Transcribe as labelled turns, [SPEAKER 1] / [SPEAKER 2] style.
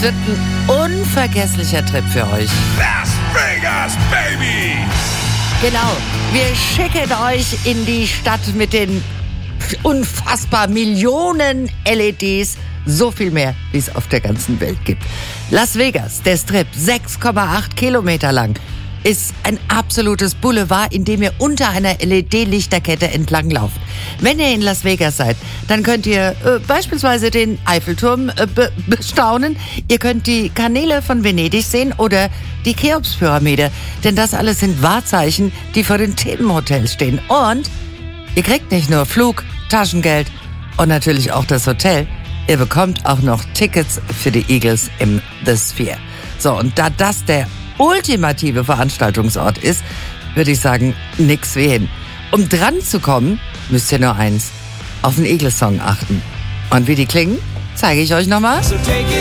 [SPEAKER 1] Wird ein unvergesslicher Trip für euch.
[SPEAKER 2] Las Vegas, baby!
[SPEAKER 1] Genau, wir schicken euch in die Stadt mit den unfassbar Millionen LEDs. So viel mehr, wie es auf der ganzen Welt gibt. Las Vegas, der Strip, 6,8 Kilometer lang, ist ein absolutes Boulevard, in dem ihr unter einer LED-Lichterkette entlanglauft. Wenn ihr in Las Vegas seid, dann könnt ihr beispielsweise den Eiffelturm bestaunen. Ihr könnt die Kanäle von Venedig sehen oder die Cheops-Pyramide. Denn das alles sind Wahrzeichen, die vor den Themenhotels stehen. Und ihr kriegt nicht nur Flug, Taschengeld und natürlich auch das Hotel. Ihr bekommt auch noch Tickets für die Eagles im The Sphere. So, und da das der ultimative Veranstaltungsort ist, würde ich sagen, nix wie hin. Um dran zu kommen, müsst ihr nur eins: auf den Eagles-Song achten. Und wie die klingen, zeige ich euch nochmal.